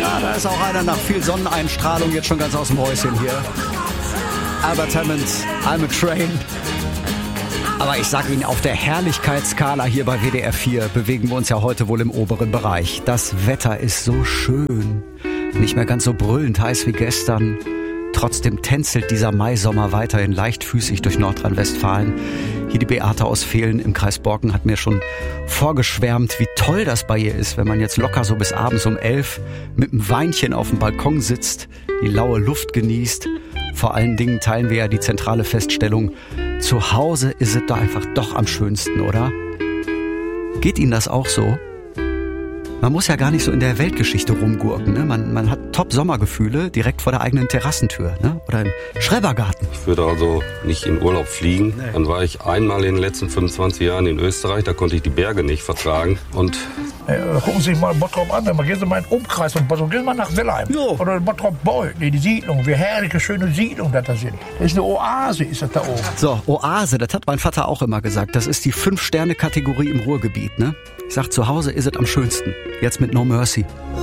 Ja, da ist auch einer nach viel Sonneneinstrahlung jetzt schon ganz aus dem Häuschen hier. Albert Hammond, I'm a Train. Aber ich sag Ihnen, auf der Herrlichkeitsskala hier bei WDR 4 bewegen wir uns ja heute wohl im oberen Bereich. Das Wetter ist so schön. Nicht mehr ganz so brüllend heiß wie gestern. Trotzdem tänzelt dieser Maisommer weiterhin leichtfüßig durch Nordrhein-Westfalen. Hier die Beate aus Vehlen im Kreis Borken hat mir schon vorgeschwärmt, wie toll das bei ihr ist, wenn man jetzt locker so bis abends um 11 mit einem Weinchen auf dem Balkon sitzt, die laue Luft genießt. Vor allen Dingen teilen wir ja die zentrale Feststellung, zu Hause ist es da einfach doch am schönsten, oder? Geht Ihnen das auch so? Man muss ja gar nicht so in der Weltgeschichte rumgurken. Ne? Man hat Top-Sommergefühle direkt vor der eigenen Terrassentür, ne? Oder im Schrebergarten. Ich würde also nicht in Urlaub fliegen. Nee. Dann war ich einmal in den letzten 25 Jahren in Österreich. Da konnte ich die Berge nicht vertragen. Und gucken Sie sich mal Bottrop an. Gehen Sie mal in den Umkreis von Bottrop. Gehen Sie mal nach Willheim. Jo. Oder Bottrop-Beul. Die Siedlung. Wie herrliche, schöne Siedlungen das da sind. Das ist eine Oase, ist das da oben. So, Oase, das hat mein Vater auch immer gesagt. Das ist die 5-Sterne-Kategorie im Ruhrgebiet, ne? Ich sag, zu Hause ist es am schönsten. Jetzt mit No Mercy.